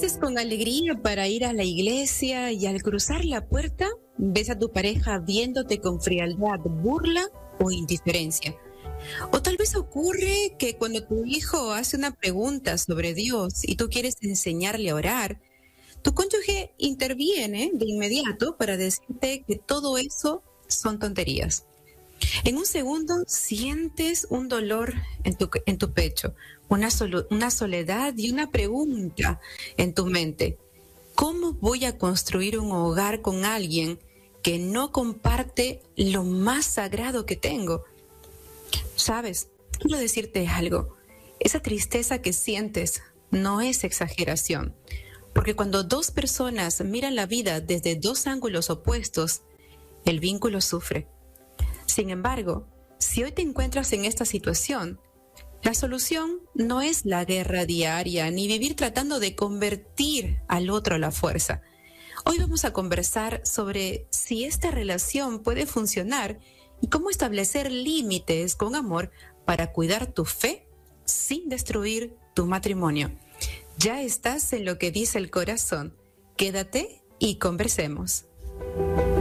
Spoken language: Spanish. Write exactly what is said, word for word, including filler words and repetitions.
vistes con alegría para ir a la iglesia y al cruzar la puerta ves a tu pareja viéndote con frialdad, burla o indiferencia. O tal vez ocurre que cuando tu hijo hace una pregunta sobre Dios y tú quieres enseñarle a orar, tu cónyuge interviene de inmediato para decirte que todo eso son tonterías. En un segundo sientes un dolor en tu, en tu pecho, una, solo, una soledad y una pregunta en tu mente. ¿Cómo voy a construir un hogar con alguien que no comparte lo más sagrado que tengo? Sabes, quiero decirte algo. Esa tristeza que sientes no es exageración, porque cuando dos personas miran la vida desde dos ángulos opuestos, el vínculo sufre. Sin embargo, si hoy te encuentras en esta situación, la solución no es la guerra diaria ni vivir tratando de convertir al otro a la fuerza. Hoy vamos a conversar sobre si esta relación puede funcionar y cómo establecer límites con amor para cuidar tu fe sin destruir tu matrimonio. Ya estás en Lo que dice el corazón. Quédate y conversemos.